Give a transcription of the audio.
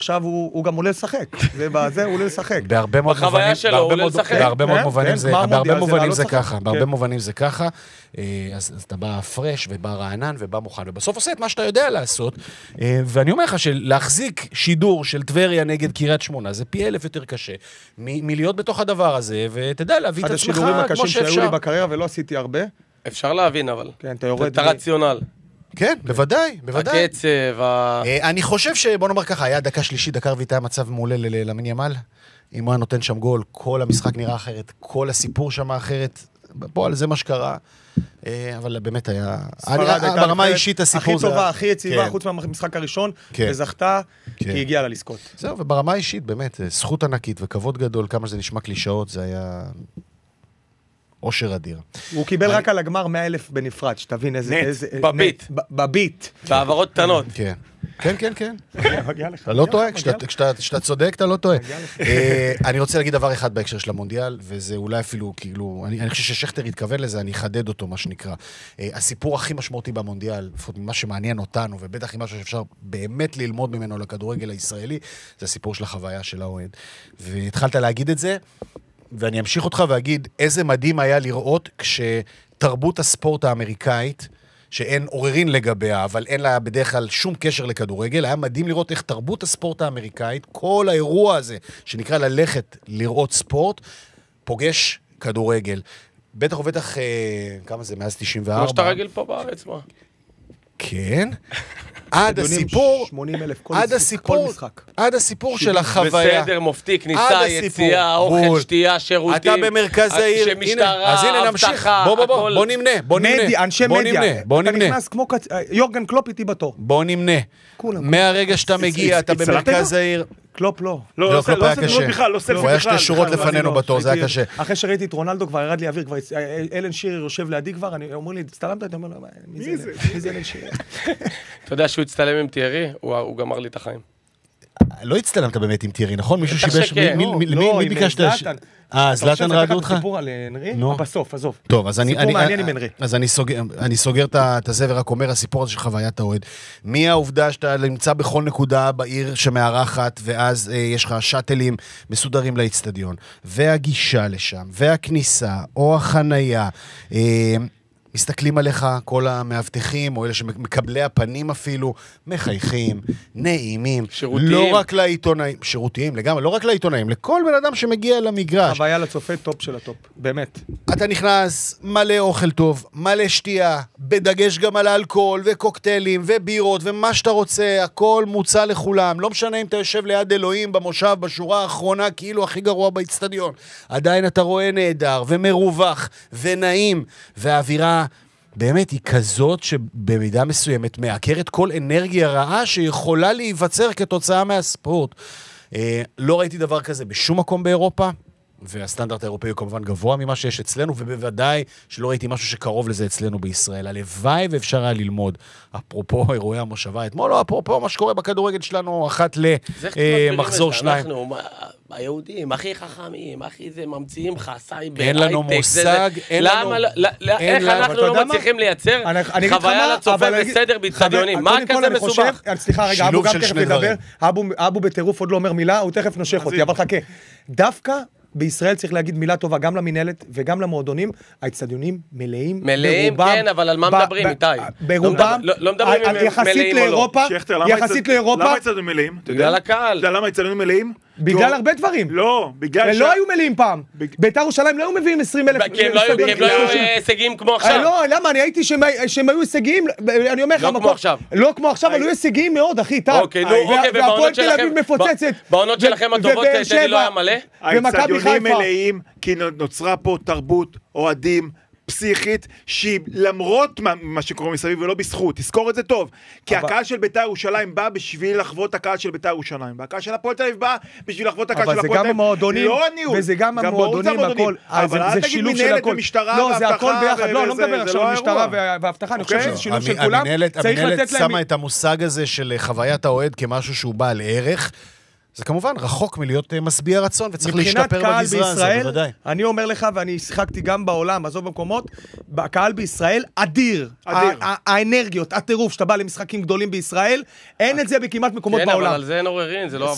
עכשיו הוא גם עולה לשחק. זה הוא עולה לשחק. בחוויה שלו הוא עולה לשחק. בהרבה מובנים זה ככה. בהרבה מובנים זה ככה. אז אתה בא פרש ובא רענן ובא מוכן, ובסוף עושה את מה שאתה יודע לעשות. ואני אומר לך שלהחזיק שידור של טבריה נגד קריית שמונה, זה פי 1000 יותר קשה מלהיות בתוך הדבר הזה, ותדע להביא את עצמך כמו שאפשר. אחד השידורים הקשים שהיו לי בקריירה ולא עשיתי הרבה. אפשר להבין אבל. כן, אתה יורד. את הרציונל. כן, בוודאי. הקצב, אני חושב שבוא נאמר ככה, היה דקה שלישית, דקה רביעית היה מצב מעולה למין ימל. אם הוא היה נותן שם גול, כל המשחק נראה אחרת, כל הסיפור שם אחרת. בפועל זה מה שקרה. אבל באמת היה... ברמה האישית הסיפור זה... הכי טובה, הכי יציבה, חוץ מהמשחק הראשון, וזכתה, כי היא הגיעה ללזכות. זהו, וברמה האישית, באמת, זכות ענקית וכבוד גדול, כמה שזה נשמע קלישאות, זה היה... אושר אדיר. הוא קיבל רק על הגמר 100,000 בנפרד, שתבין איזה... בביט. בביט. בעברות קטנות. כן. כן. אתה לא טועה, כשאתה צודק, אתה לא טועה. אני רוצה להגיד דבר אחד בהקשר של המונדיאל, וזה אולי אפילו, כאילו, אני חושב ששכטר התכוון לזה, אני אחדד אותו, מה שנקרא. הסיפור הכי משמעותי במונדיאל, לפחות ממה שמעניין אותנו, ובטח עם משהו שאפשר באמת ללמוד ממנו לכדורגל הישראלי, זה הסיפור של החוויה של האוהד. והתחלת להגיד את זה, ואני אמשיך אותך ואגיד איזה מדהים היה לראות כשתרבות הספורט האמריקאית, שאין עוררין לגביה, אבל אין לה בדרך כלל שום קשר לכדורגל, היה מדהים לראות איך תרבות הספורט האמריקאית, כל האירוע הזה, שנקרא ללכת לראות ספורט, פוגש כדורגל. בטח ובטח, כמה זה, מאז 94? כמו שאתה רגיל פה בארץ, מה? כן. עד הסיפור, עד הסיפור של החוויה. בסדר, מופתי, כניסה, יציאה, אוכל, שתייה, שירותים. אתה במרכז העיר. אז הנה נמשיך. בוא נמנה. אנשי מדיה. אתה נכנס כמו יורגן קלופ איתי בתור. בוא נמנה. מהרגע שאתה מגיע, אתה במרכז העיר. קלופ לא. לא, קלופ היה קשה. הוא היה שתי שורות לפנינו בתור, זה היה קשה. אחרי שראיתי את רונלדו כבר ירד לי אוויר, כבר אלן שיר יושב לידי כבר, אומר לי, הצטלמת? אני אומר לו, מי זה אלן שיר? אתה יודע שהוא הצטלם עם תיארי, הוא גמר לי את החיים. לא הצטלמת באמת עם תיארי, נכון? מישהו שיבש, מי ביקשת? זלאטן ראגו אותך? סיפור על הנרי? בסוף, עזוב. טוב, אז סיפור מעניין עם הנרי. אז אני סוגר את זה ורק אומר, הסיפור הזה של חוויית האוהד. מי העובדה שאתה נמצא בכל נקודה בעיר שמארחת, ואז יש לך שטלים מסודרים לאצטדיון, והגישה לשם, והכניסה, או החנייה, מסתכלים עליך כל המאבטחים, או אלה שמקבלי הפנים אפילו, מחייכים, נעימים. שירותיים. לא רק לעיתונאים, שירותיים לגמרי, לא רק לעיתונאים, לכל בן אדם שמגיע למגרש. חוויה לצופה טופ של הטופ, באמת. אתה נכנס, מלא אוכל טוב, מלא שתייה, בדגש גם על האלכוהול, וקוקטיילים, ובירות, ומה שאתה רוצה, הכל מוצע לכולם. לא משנה אם אתה יושב ליד אלוהים במושב, בשורה האחרונה, כאילו הכי גרוע באצטדיון. עדיין אתה רואה נהדר, ומרווח, ונעים, והאווירה באמת היא כזאת שבמידה מסוימת מעקרת כל אנרגיה רעה שיכולה להיווצר כתוצאה מהספורט. לא ראיתי דבר כזה בשום מקום באירופה, והסטנדרט האירופאי הוא כמובן גבוה ממה שיש אצלנו, ובוודאי שלא ראיתי משהו שקרוב לזה אצלנו בישראל. הלוואי ואפשר היה ללמוד, אפרופו אירועי המושבה, אתמול לא, אפרופו מה שקורה בכדורגל שלנו, אחת למחזור שניים. אנחנו היהודים, הכי חכמים, הכי זה ממציאים חסאי בהייטק. אין לנו מושג, אין לנו... איך אנחנו לא מצליחים לייצר חוויה לצופה בסדר בהתחדיונים? מה כזה מסובך? סליחה רגע, אבו גם תכף ידבר, אבו בטירוף עוד לא אומר מילה, הוא תכף נושך אותי, אבל חכה. דווקא בישראל צריך להגיד מילה טובה גם למנהלת וגם למועדונים, האצטדיונים מלאים. מלאים, כן, אבל על מה מדברים, איתי? ברובם, לא מדברים אם הם מלאים או לא. יחסית לאירופה, למה האצטדיונים מלאים? בגלל הקהל. אתה יודע למה האצטדיונים מלאים? בגלל הרבה דברים. לא, בגלל לא היו מלאים פעם. בית"ר ירושלים לא היו מביאים 20,000. כי הם לא היו הישגיים כמו עכשיו. לא, למה? אני הייתי שהם היו הישגיים, אני אומר לך, לא כמו עכשיו. לא כמו עכשיו, אבל היו הישגיים מאוד, אחי, טל. והפועל תל אביב מפוצצת. בעונות שלכם הטובות תל לא היה מלא? האצטדיונים מלאים, כי נוצרה פה תרבות אוהדים פסיכית, שהיא למרות מה שקורה מסביב ולא בזכות, תזכור את זה טוב, כי הקהל של בית"ר ירושלים בא בשביל לחוות הקהל של בית"ר ירושלים, והקהל של הפועל תל אביב בא בשביל לחוות הקהל של הפועל תל אביב. אבל זה גם המועדונים, וזה גם המועדונים, זה שילוב של הכל. לא, זה הכל ביחד, לא מדבר עכשיו על משטרה והבטחה, אני חושב שזה שילוב של כולם. המנהלת שמה את המושג הזה של חוויית האוהד כמשהו שהוא בעל ערך, זה כמובן רחוק מלהיות משביע רצון, וצריך להשתפר בגזרה הזה, בוודאי. אני אומר לך, ואני שיחקתי גם בעולם, עזוב במקומות, הקהל בישראל אדיר. האנרגיות, הטירוף, שאתה בא למשחקים גדולים בישראל, אין את זה בכמעט מקומות בעולם. כן, אבל על זה אין עוררין, זה לא...